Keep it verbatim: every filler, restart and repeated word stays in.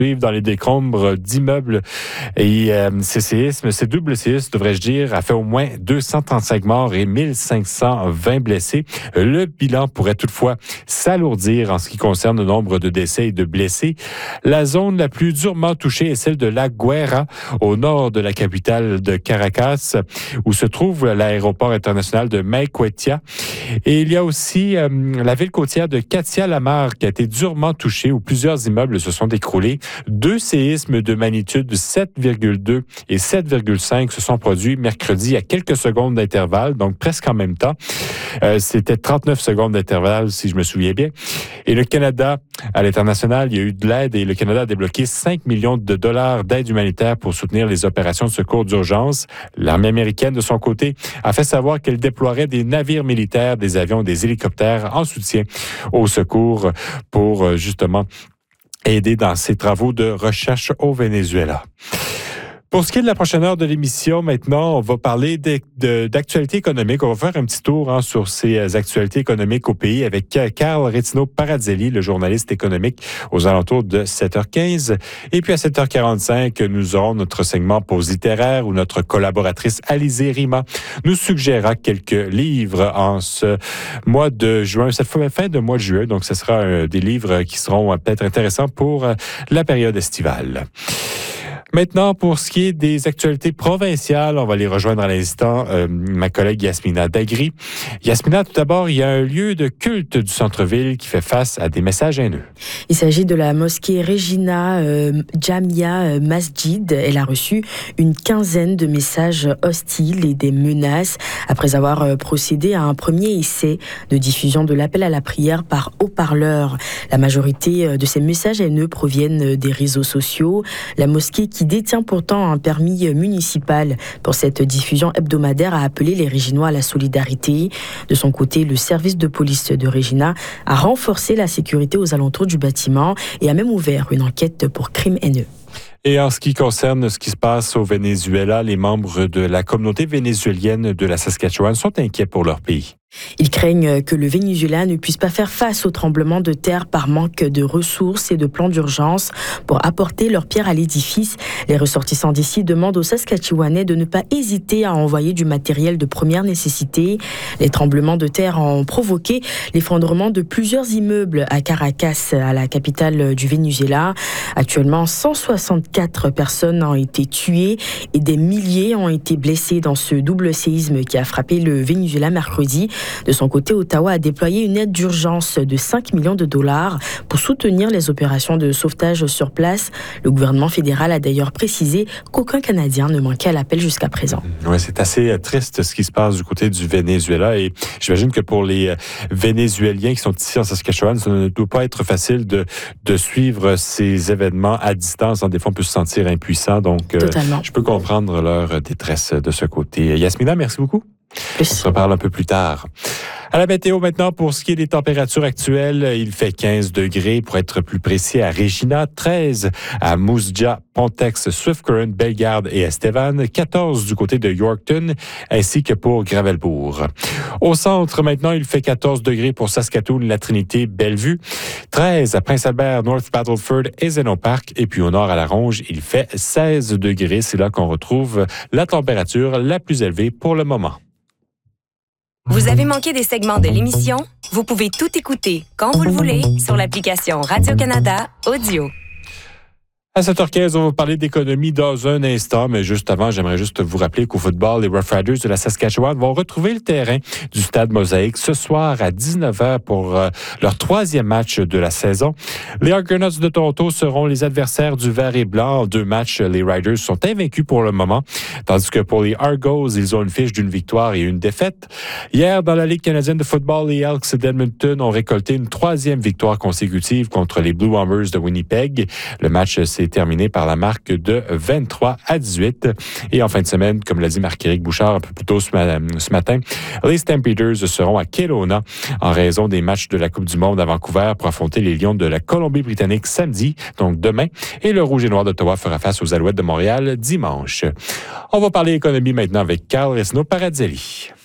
dans les décombres d'immeubles. Et euh, ces séismes, ces doubles séismes, devrais-je dire, a fait au moins deux cent trente-cinq morts et mille cinq cent vingt blessés. Le bilan pourrait toutefois s'alourdir en ce qui concerne le nombre de décès et de blessés. La zone la plus durement touchée est celle de La Guaira, au nord de la capitale de Caracas, où se trouve l'aéroport international de Maiquetía. Et il y a aussi euh, la ville côtière de Catia-la-Mar qui a été durement touchée, où plusieurs immeubles se sont écroulés. Deux séismes de magnitude sept virgule deux et sept virgule cinq se sont produits mercredi à quelques secondes d'intervalle, donc presque en même temps. Euh, c'était trente-neuf secondes d'intervalle, si je me souviens bien. Et le Canada, à l'international, il y a eu de l'aide et le Canada a débloqué cinq millions de dollars d'aide humanitaire pour soutenir les opérations de secours d'urgence. L'armée américaine, de son côté, a fait savoir qu'elle déploierait des navires militaires, des avions, des hélicoptères en soutien au secours pour, justement, aider dans ses travaux de recherche au Venezuela. Pour ce qui est de la prochaine heure de l'émission, maintenant, on va parler de, de, d'actualité économique. On va faire un petit tour hein, sur ces actualités économiques au pays avec Carl Retino-Paradzelli, le journaliste économique, aux alentours de sept heures quinze. Et puis à sept heures quarante-cinq, nous aurons notre segment pause littéraire où notre collaboratrice Alizée Rima nous suggérera quelques livres en ce mois de juin, cette fin de mois de juin. Donc, ce sera euh, des livres qui seront euh, peut-être intéressants pour euh, la période estivale. Maintenant, pour ce qui est des actualités provinciales, on va les rejoindre à l'instant, euh, ma collègue Yasmina Dagri. Yasmina, tout d'abord, il y a un lieu de culte du centre-ville qui fait face à des messages haineux. Il s'agit de la mosquée Regina euh, Jamia Masjid. Elle a reçu une quinzaine de messages hostiles et des menaces après avoir euh, procédé à un premier essai de diffusion de l'appel à la prière par haut-parleur. La majorité euh, de ces messages haineux proviennent des réseaux sociaux. La mosquée qui qui détient pourtant un permis municipal pour cette diffusion hebdomadaire, a appelé les Réginois à la solidarité. De son côté, le service de police de Regina a renforcé la sécurité aux alentours du bâtiment et a même ouvert une enquête pour crimes haineux. Et en ce qui concerne ce qui se passe au Venezuela, les membres de la communauté vénézuélienne de la Saskatchewan sont inquiets pour leur pays. Ils craignent que le Venezuela ne puisse pas faire face au tremblement de terre par manque de ressources et de plans d'urgence pour apporter leur pierre à l'édifice. Les ressortissants d'ici demandent aux Saskatchewanais de ne pas hésiter à envoyer du matériel de première nécessité. Les tremblements de terre ont provoqué l'effondrement de plusieurs immeubles à Caracas, à la capitale du Venezuela. Actuellement, cent soixante-quatre personnes ont été tuées et des milliers ont été blessées dans ce double séisme qui a frappé le Venezuela mercredi. De son côté, Ottawa a déployé une aide d'urgence de cinq millions de dollars pour soutenir les opérations de sauvetage sur place. Le gouvernement fédéral a d'ailleurs précisé qu'aucun Canadien ne manquait à l'appel jusqu'à présent. Oui, c'est assez triste ce qui se passe du côté du Venezuela et j'imagine que pour les Vénézuéliens qui sont ici en Saskatchewan, ça ne doit pas être facile de, de suivre ces événements à distance. Des fois, on peut se sentir impuissant, donc euh, je peux comprendre leur détresse de ce côté. Yasmina, merci beaucoup. Plus. On se reparle un peu plus tard. À la météo maintenant, pour ce qui est des températures actuelles, il fait quinze degrés, pour être plus précis, à Regina, treize à Moose Jaw, Pontex, Swift Current, Bellegarde et Estevan, quatorze du côté de Yorkton, ainsi que pour Gravelbourg. Au centre, maintenant, il fait quatorze degrés pour Saskatoon, La Trinité, Bellevue, treize à Prince-Albert, North Battleford et Zeno Park, et puis au nord à La Ronge, il fait seize degrés. C'est là qu'on retrouve la température la plus élevée pour le moment. Vous avez manqué des segments de l'émission? Vous pouvez tout écouter quand vous le voulez sur l'application Radio-Canada Audio. À sept heures quinze, on va parler d'économie dans un instant, mais juste avant, j'aimerais juste vous rappeler qu'au football, les Rough Riders de la Saskatchewan vont retrouver le terrain du Stade Mosaïque ce soir à dix-neuf heures pour euh, leur troisième match de la saison. Les Argonauts de Toronto seront les adversaires du vert et blanc. En deux matchs, les Riders sont invaincus pour le moment, tandis que pour les Argos, ils ont une fiche d'une victoire et une défaite. Hier, dans la Ligue canadienne de football, les Elks d'Edmonton ont récolté une troisième victoire consécutive contre les Blue Bombers de Winnipeg. Le match s'est terminé par la marque de vingt-trois à dix-huit. Et en fin de semaine, comme l'a dit Marc-Éric Bouchard un peu plus tôt ce, ma- ce matin, les Stampeders seront à Kelowna en raison des matchs de la Coupe du Monde à Vancouver pour affronter les Lions de la Colombie-Britannique samedi, donc demain. Et le Rouge et Noir d'Ottawa fera face aux Alouettes de Montréal dimanche. On va parler économie maintenant avec Carl Retino-Paradzelli.